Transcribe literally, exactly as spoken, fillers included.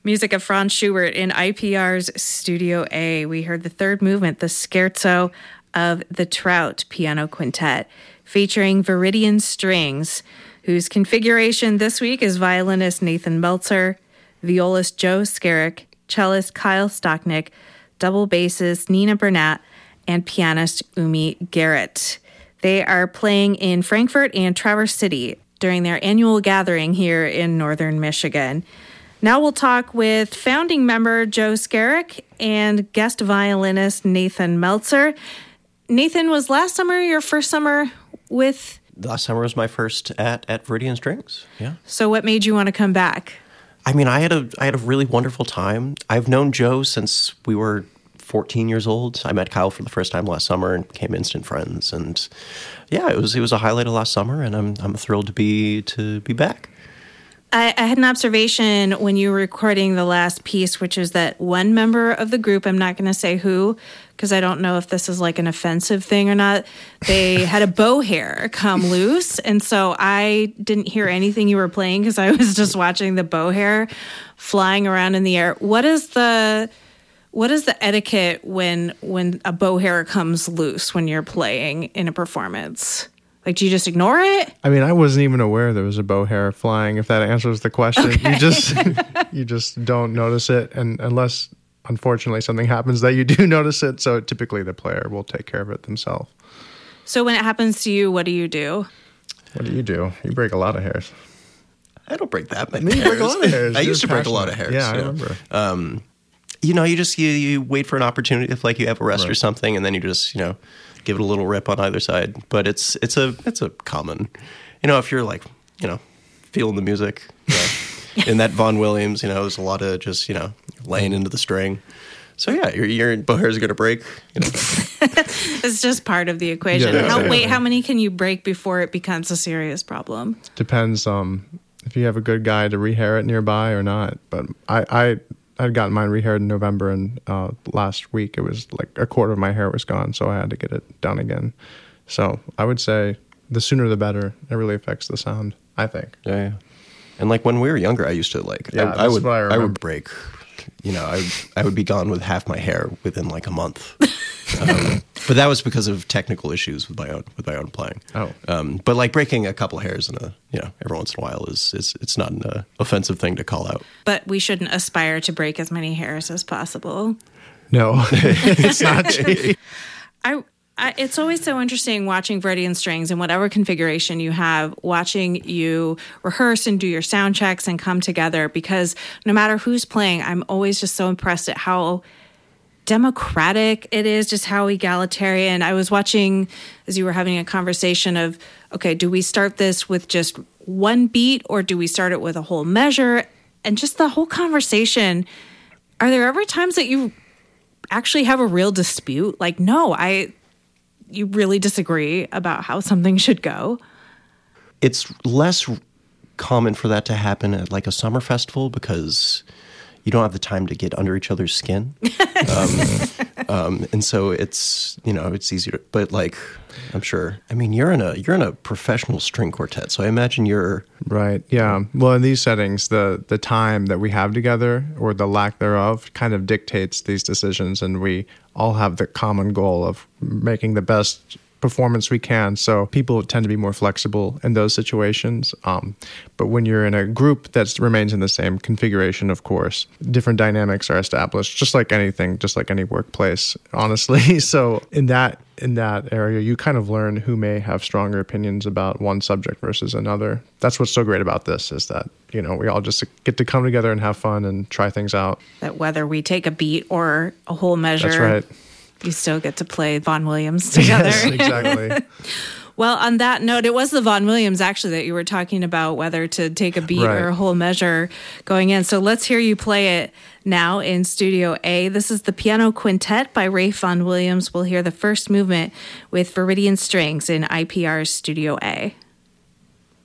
Music of Franz Schubert in I P R's Studio A. We heard the third movement, the Scherzo of the Trout Piano Quintet, featuring Viridian Strings, whose configuration this week is violinist Nathan Meltzer, violist Joe Skerrick, cellist Kyle Stocknick, double bassist Nina Burnett, and pianist Umi Garrett. They are playing in Frankfurt and Traverse City during their annual gathering here in northern Michigan. Now we'll talk with founding member Joe Skerrick and guest violinist Nathan Meltzer. Nathan, was last summer your first summer with... Last summer was my first at, at Viridian Strings, yeah. So what made you want to come back? I mean, I had a I had a really wonderful time. I've known Joe since we were fourteen years old. I met Kyle for the first time last summer and became instant friends. And yeah, it was it was a highlight of last summer, and I'm I'm thrilled to be to be back. I, I had an observation when you were recording the last piece, which is that one member of the group, I'm not going to say who, because I don't know if this is like an offensive thing or not, they had a bow hair come loose. And so I didn't hear anything you were playing because I was just watching the bow hair flying around in the air. What is the what is the etiquette when when a bow hair comes loose when you're playing in a performance? Like, do you just ignore it? I mean, I wasn't even aware there was a bow hair flying, if that answers the question. Okay. You just you just don't notice it, and unless, unfortunately, something happens that you do notice it, so typically the player will take care of it themselves. So when it happens to you, what do you do? What do you do? You break a lot of hairs. I don't break that many I mean, hairs. You break a lot of hairs. I You're used to break a passionate. lot of hairs. Yeah, I you know? remember. Um, you know, you just, you, you wait for an opportunity, if like you have a rest Right. or something, and then you just, you know, give it a little rip on either side. But it's it's a it's a common, you know, if you're like, you know, feeling the music, you know, in that Vaughan Williams, you know, there's a lot of just, you know, laying into the string. So yeah, your your bow hair is going to break. You know. It's just part of the equation. Yeah, how, yeah, wait, yeah. how many can you break before it becomes a serious problem? Depends um, if you have a good guy to rehair it nearby or not. But I, I I'd gotten mine rehaired in November, and uh, last week it was like a quarter of my hair was gone, so I had to get it done again. So I would say the sooner the better. It really affects the sound, I think. Yeah, yeah. And like when we were younger, I used to like, Yeah, I, I that's would what I I, remember. would break, you know, I I would be gone with half my hair within like a month. um, but that was because of technical issues with my own with my own playing. Oh. Um, but like breaking a couple hairs in a, you know, every once in a while is is it's not an uh, offensive thing to call out. But we shouldn't aspire to break as many hairs as possible. No, it's not. I, I, it's always so interesting watching Viridian Strings in whatever configuration you have, watching you rehearse and do your sound checks and come together, because no matter who's playing, I'm always just so impressed at how democratic it is, just how egalitarian. I was watching as you were having a conversation of, okay, do we start this with just one beat or do we start it with a whole measure? And just the whole conversation. Are there ever times that you actually have a real dispute? Like, no, I, you really disagree about how something should go? It's less common for that to happen at like a summer festival because you don't have the time to get under each other's skin. um, um, and so it's, you know, it's easier to, but like, I'm sure, I mean, you're in a, you're in a professional string quartet. So I imagine you're Right. Yeah. Well, in these settings, the the time that we have together or the lack thereof kind of dictates these decisions, and we all have the common goal of making the best performance we can. So people tend to be more flexible in those situations. Um, but when you're in a group that remains in the same configuration, of course, different dynamics are established, just like anything, just like any workplace, honestly. So in that in that area, you kind of learn who may have stronger opinions about one subject versus another. That's what's so great about this, is that, you know, we all just get to come together and have fun and try things out. That whether we take a beat or a whole measure, That's right. you still get to play Vaughan Williams together. Yes, exactly. Well, on that note, it was the Vaughan Williams, actually, that you were talking about, whether to take a beat Right. or a whole measure going in. So let's hear you play it now in Studio A. This is the Piano Quintet by Ralph Vaughan Williams. We'll hear the first movement with Viridian Strings in I P R's Studio A.